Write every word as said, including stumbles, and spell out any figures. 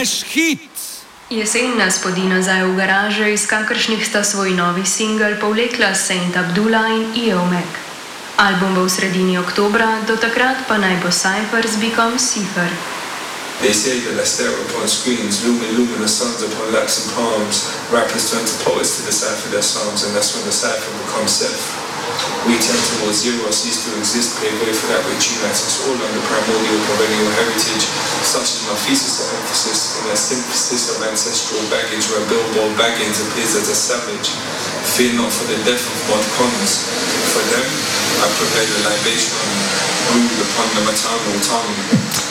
Flash hit! Jesen nas podi nazaj v garaže, iz kakršnih sta svoj novi singel povlekla Saint Abdullah in Iomek. Album bo v sredini oktobra, do takrat pa naj bo Cypher z bikom Cipher. They say that I stare upon screens, lumin, luminous suns upon laps and palms. Rappers turn to poets to decipher their songs, and that's when the cipher becomes self. We tend towards zero, cease to exist, pave way for that which unites us all under primordial perennial heritage, such as my thesis of emphasis in a synthesis of ancestral baggage, where Billboard Baggins appears as a savage. Fear not for the death of one cons. For them, I prepare the libation brewed upon the maternal tongue.